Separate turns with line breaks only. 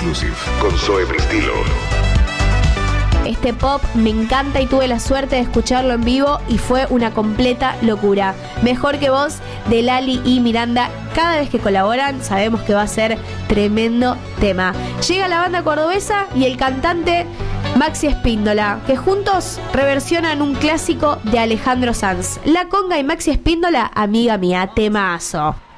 Exclusive con Zoe Pristilo.
Este pop me encanta y tuve la suerte de escucharlo en vivo y fue una completa locura. Mejor que vos, de Lali y Miranda. Cada vez que colaboran sabemos que va a ser tremendo tema. Llega la banda cordobesa y el cantante Maxi Espíndola, que juntos reversionan un clásico de Alejandro Sanz. La Conga y Maxi Espíndola, amiga mía, temazo.